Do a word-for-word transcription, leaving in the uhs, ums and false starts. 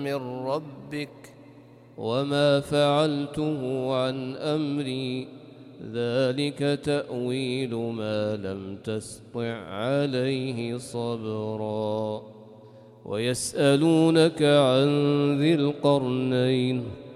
من ربك وما فعلته عن أمري ذلك تأويل ما لم تسطع عليه صبرا ويسألونك عن ذي القرنين